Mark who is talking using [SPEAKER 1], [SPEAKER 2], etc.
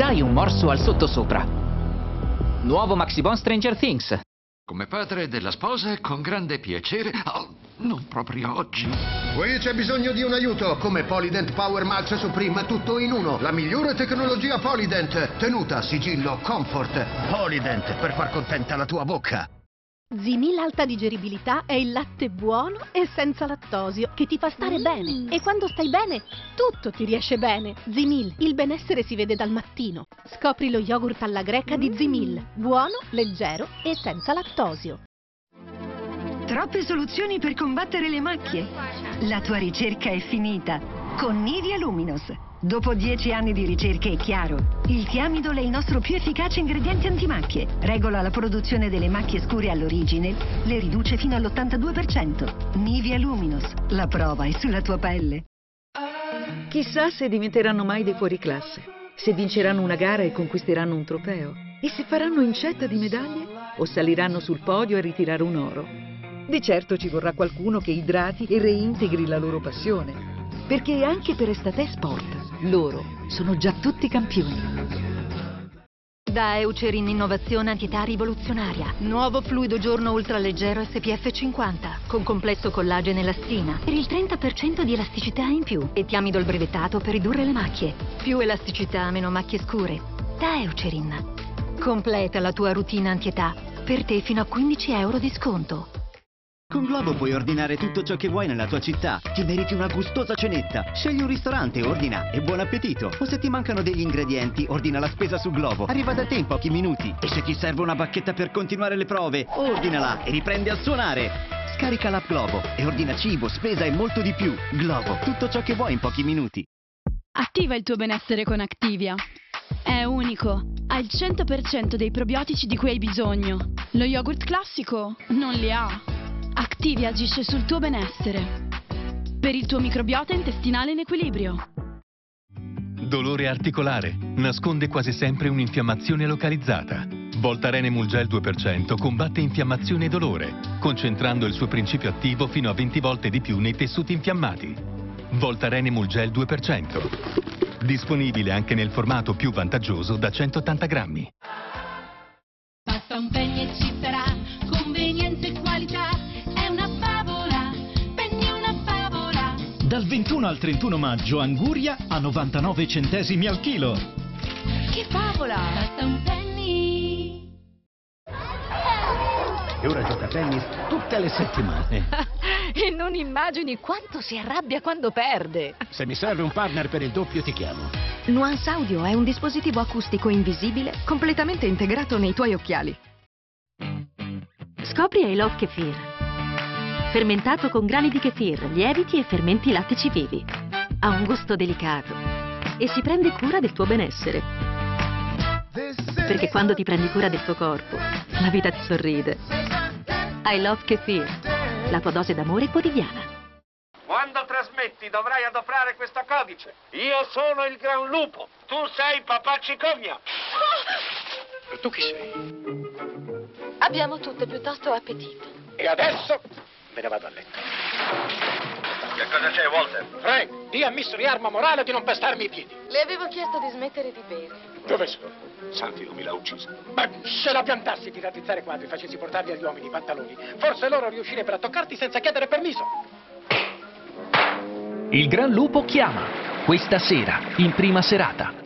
[SPEAKER 1] dai un morso al sottosopra. Nuovo Maxibon Stranger Things.
[SPEAKER 2] Come padre della sposa, con grande piacere. Oh, non proprio oggi.
[SPEAKER 3] Qui c'è bisogno di un aiuto. Come Polydent Power Mulch Supreme, tutto in uno. La migliore tecnologia Polydent. Tenuta, sigillo, comfort. Polydent, per far contenta la tua bocca.
[SPEAKER 4] Zimil Alta Digeribilità è il latte buono e senza lattosio che ti fa stare bene. E quando stai bene, tutto ti riesce bene. Zimil, il benessere si vede dal mattino. Scopri lo yogurt alla greca di Zimil. Buono, leggero e senza lattosio.
[SPEAKER 5] Troppe soluzioni per combattere le macchie. La tua ricerca è finita con Nivea Luminous. Dopo 10 anni di ricerche è chiaro, il Thiamidol è il nostro più efficace ingrediente antimacchie. Regola la produzione delle macchie scure all'origine, le riduce fino all'82%. Nivea Luminous, la prova è sulla tua pelle.
[SPEAKER 6] Chissà se diventeranno mai dei fuoriclasse, se vinceranno una gara e conquisteranno un trofeo, e se faranno incetta di medaglie o saliranno sul podio a ritirare un oro. Di certo ci vorrà qualcuno che idrati e reintegri la loro passione, perché anche per Estate Sport loro sono già tutti campioni.
[SPEAKER 5] Da Eucerin Innovazione Antietà Rivoluzionaria. Nuovo fluido giorno ultraleggero SPF 50 con complesso collagene e elastina per il 30% di elasticità in più e Thiamidol brevettato per ridurre le macchie. Più elasticità, meno macchie scure. Da Eucerin. Completa la tua routine antietà. Per te fino a 15 euro di sconto.
[SPEAKER 7] Con Globo puoi ordinare tutto ciò che vuoi nella tua città. Ti meriti una gustosa cenetta. Scegli un ristorante, ordina e buon appetito. O se ti mancano degli ingredienti, ordina la spesa su Globo. Arriva da te in pochi minuti. E se ti serve una bacchetta per continuare le prove, ordinala e riprendi a suonare. Scarica l'app Globo e ordina cibo, spesa e molto di più. Globo, tutto ciò che vuoi in pochi minuti.
[SPEAKER 8] Attiva il tuo benessere con Activia. È unico, ha il 100% dei probiotici di cui hai bisogno. Lo yogurt classico non li ha. Activia agisce sul tuo benessere, per il tuo microbiota intestinale in equilibrio.
[SPEAKER 9] Dolore articolare. Nasconde quasi sempre un'infiammazione localizzata. Voltaren Emulgel 2% combatte infiammazione e dolore, concentrando il suo principio attivo fino a 20 volte di più nei tessuti infiammati. Voltaren Emulgel 2%. Disponibile anche nel formato più vantaggioso da 180 grammi.
[SPEAKER 10] Pasta un penny e ci sarà convenienza e qualità. È una favola, penny una favola.
[SPEAKER 11] Dal 21 al 31 maggio Anguria a 99 centesimi al chilo.
[SPEAKER 10] Che favola! Basta un penny.
[SPEAKER 12] E ora gioca a tennis tutte le settimane.
[SPEAKER 13] E non immagini quanto si arrabbia quando perde.
[SPEAKER 12] Se mi serve un partner per il doppio ti chiamo.
[SPEAKER 14] Nuance Audio è un dispositivo acustico invisibile completamente integrato nei tuoi occhiali.
[SPEAKER 15] Scopri I Love Kefir. Fermentato con grani di kefir, lieviti e fermenti lattici vivi. Ha un gusto delicato e si prende cura del tuo benessere. Perché quando ti prendi cura del tuo corpo, la vita ti sorride. I Love Kefir, la tua dose d'amore quotidiana.
[SPEAKER 16] Quando trasmetti dovrai adoprare questo codice. Io sono il Gran Lupo, tu sei Papà Cicogna. E tu chi sei?
[SPEAKER 13] Abbiamo tutte piuttosto appetito.
[SPEAKER 16] E adesso me ne vado a letto. Che cosa c'è, Walter? Frank, di a Mystery Arma Morale di non pestarmi i piedi.
[SPEAKER 13] Le avevo chiesto di smettere di bere.
[SPEAKER 16] Dove sono? Santi non mi l'ha uccisa. Ma se la piantassi di rattizzare quadri e facessi portarli agli uomini i pantaloni, forse loro riuscirebbero a toccarti senza chiedere permesso.
[SPEAKER 17] Il Gran Lupo chiama, questa sera, in prima serata.